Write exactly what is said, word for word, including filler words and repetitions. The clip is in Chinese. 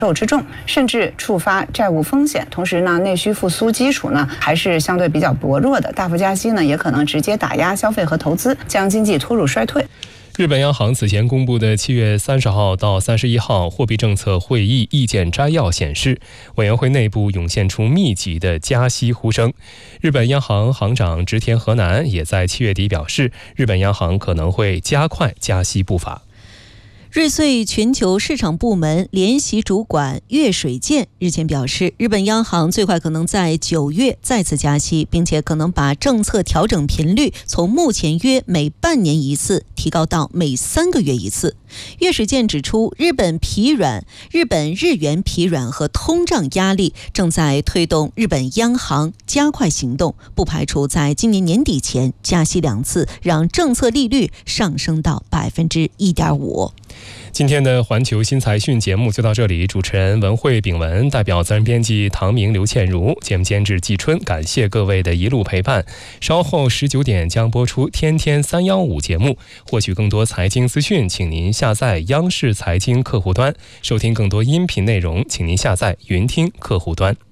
受之重，甚至触发债务风险。同时呢，内需复苏基础呢还是相对比较薄弱的，大幅加息呢也可能直接打压消费和投资，将经济拖入衰退。 日本央行此前公布的七月三十号到三十一号货币政策会议意见摘要显示，委员会内部涌现出密集的加息呼声。日本央行行长植田和男也在七月底表示，日本央行可能会加快加息步伐。 瑞穗全球市场部门联席主管岳水健日前表示，日本央行最快可能在九月再次加息，并且可能把政策调整频率从目前约每半年一次提高到每三个月一次。岳水健指出，日本疲软、日本日元疲软和通胀压力正在推动日本央行加快行动，不排除在今年年底前加息两次，让政策利率上升到百分之一点五。 今天的环球新财讯节目就到这里，主持人文慧炳文，代表责任编辑唐明、刘倩茹，节目监制季春，感谢各位的一路陪伴。稍后十九点将播出天天三幺五节目，获取更多财经资讯，请您下载央视财经客户端，收听更多音频内容，请您下载云听客户端。